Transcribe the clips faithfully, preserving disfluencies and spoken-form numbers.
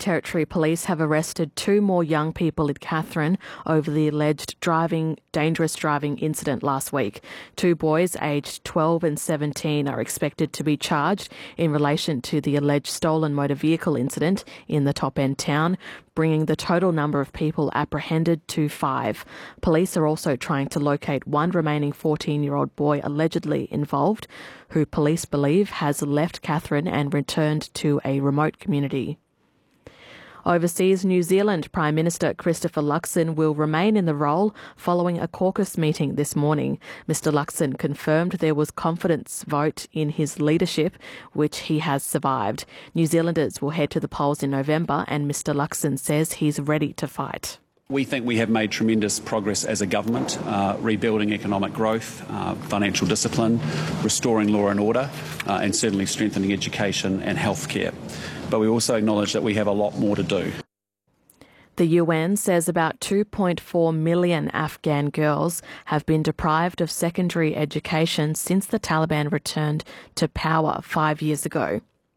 Territory Police have arrested two more young people in Katherine over the alleged driving, dangerous driving incident last week. Two boys aged twelve and seventeen are expected to be charged in relation to the alleged stolen motor vehicle incident in the top-end town, bringing the total number of people apprehended to five. Police are also trying to locate one remaining fourteen-year-old boy allegedly involved, who police believe has left Katherine and returned to a remote community. Overseas, New Zealand Prime Minister Christopher Luxon will remain in the role following a caucus meeting this morning. Mister Luxon confirmed there was confidence vote in his leadership, which he has survived. New Zealanders will head to the polls in November, and Mister Luxon says he's ready to fight. We think we have made tremendous progress as a government, uh, rebuilding economic growth, uh, financial discipline, restoring law and order, uh, and certainly strengthening education and healthcare. But we also acknowledge that we have a lot more to do. The U N says about two point four million Afghan girls have been deprived of secondary education since the Taliban returned to power five years ago.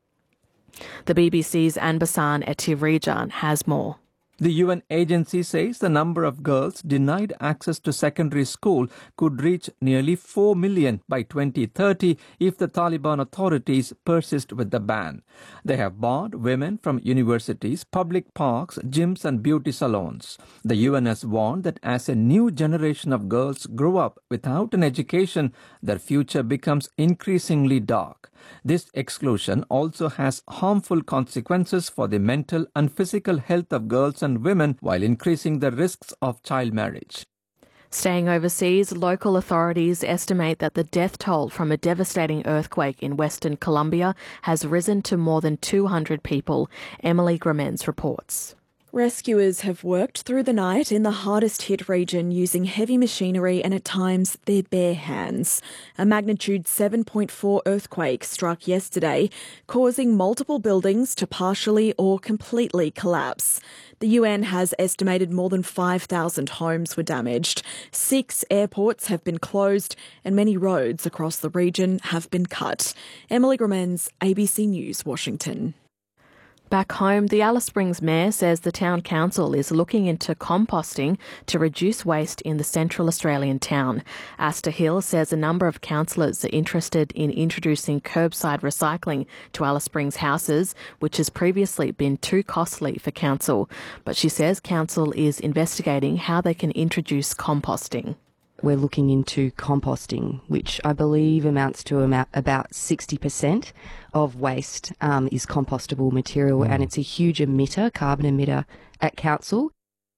The B B C's Anbasan Etirijan has more. The U N agency says the number of girls denied access to secondary school could reach nearly four million by twenty thirty if the Taliban authorities persist with the ban. They have barred women from universities, public parks, gyms and beauty salons. The U N has warned that as a new generation of girls grow up without an education, their future becomes increasingly dark. This exclusion also has harmful consequences for the mental and physical health of girls and women while increasing the risks of child marriage. Staying overseas, local authorities estimate that the death toll from a devastating earthquake in Western Colombia has risen to more than two hundred people. Emily Gramens reports. Rescuers have worked through the night in the hardest hit region using heavy machinery and at times their bare hands. A magnitude seven point four earthquake struck yesterday, causing multiple buildings to partially or completely collapse. The U N has estimated more than five thousand homes were damaged. Six airports have been closed and many roads across the region have been cut. Emily Gramens, A B C News, Washington. Back home, the Alice Springs Mayor says the Town Council is looking into composting to reduce waste in the Central Australian town. Asta Hill says a number of councillors are interested in introducing curbside recycling to Alice Springs houses, which has previously been too costly for council. But she says council is investigating how they can introduce composting. We're looking into composting, which I believe amounts to about sixty percent of waste um, is compostable material, mm. and it's a huge emitter, carbon emitter at council.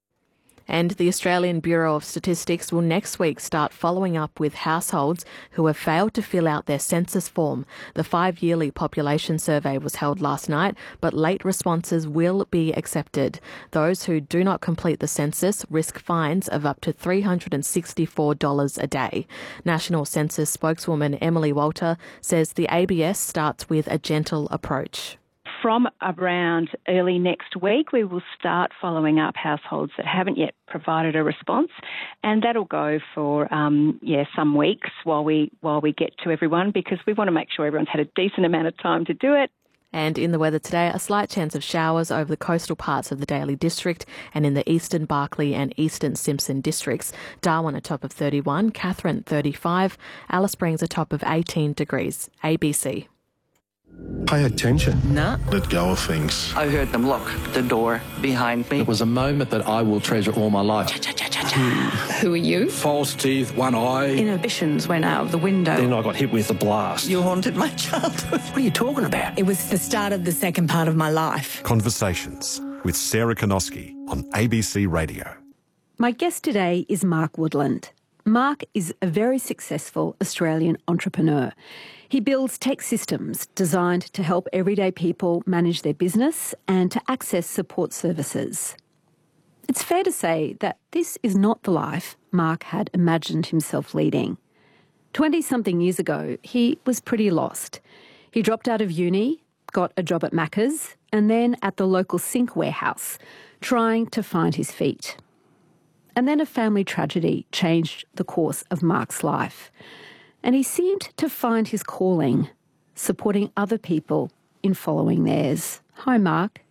And the Australian Bureau of Statistics will next week start following up with households who have failed to fill out their census form. The five-yearly population survey was held last night, but late responses will be accepted. Those who do not complete the census risk fines of up to three hundred sixty-four dollars a day. National Census spokeswoman Emily Walter says the A B S starts with a gentle approach. From around early next week, we will start following up households that haven't yet provided a response, and that'll go for um, yeah some weeks while we while we get to everyone, because we want to make sure everyone's had a decent amount of time to do it. And in the weather today, a slight chance of showers over the coastal parts of the Daly District and in the eastern Barkly and eastern Simpson districts. Darwin a top of thirty-one, Katherine thirty-five, Alice Springs a top of eighteen degrees. A B C. Pay attention. Nah. Let go of things. I heard them lock the door behind me. It was a moment that I will treasure all my life. Who are you? False teeth, one eye. Inhibitions went out of the window. Then I got hit with a blast. You haunted my childhood. What are you talking about? It was the start of the second part of my life. Conversations with Sarah Konoski on A B C Radio. My guest today is Mark Woodland. Mark is a very successful Australian entrepreneur. He builds tech systems designed to help everyday people manage their business and to access support services. It's fair to say that this is not the life Mark had imagined himself leading. Twenty-something years ago, he was pretty lost. He dropped out of uni, got a job at Macca's, and then at the local sink warehouse, trying to find his feet. And then a family tragedy changed the course of Mark's life. And he seemed to find his calling, supporting other people in following theirs. Hi, Mark.